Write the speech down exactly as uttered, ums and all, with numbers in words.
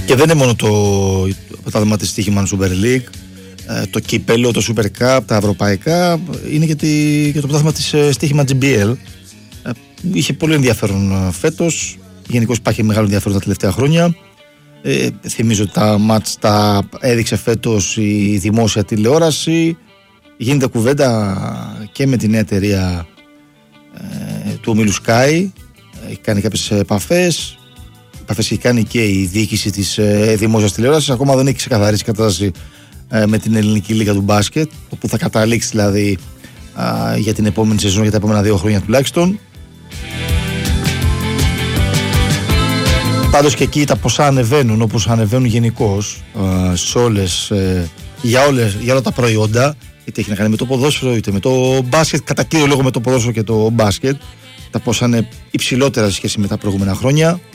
Και δεν είναι μόνο το πρωτάθλημα της στοίχημαν Super League, το κύπελο, το Super Cup, τα ευρωπαϊκά, είναι και, τη, και το πρωτάθλημα της στοίχημα τζι μπι ελ. Είχε πολύ ενδιαφέρον φέτος, γενικώς υπάρχει μεγάλο ενδιαφέρον τα τελευταία χρόνια. Ε, θυμίζω ότι τα μάτς τα έδειξε φέτος η δημόσια τηλεόραση. Γίνεται κουβέντα και με την εταιρεία ε, του ομίλου Sky. Έχει κάνει κάποιες επαφές. Επαφές έχει κάνει και η διοίκηση της ε, δημόσιας τηλεόρασης. Ακόμα δεν έχει ξεκαθαρίσει κατάσταση ε, με την ελληνική λίγα του μπάσκετ, όπου θα καταλήξει δηλαδή ε, για την επόμενη σεζόν, για τα επόμενα δύο χρόνια τουλάχιστον. Πάντως και εκεί τα ποσά ανεβαίνουν, όπως ανεβαίνουν γενικώς ε, σε όλες, ε, για, όλες, για όλα τα προϊόντα, είτε έχει να κάνει με το ποδόσφαιρο είτε με το μπάσκετ, κατά κύριο λόγο με το ποδόσφαιρο και το μπάσκετ. Τα ποσά είναι υψηλότερα σε σχέση με τα προηγούμενα χρόνια.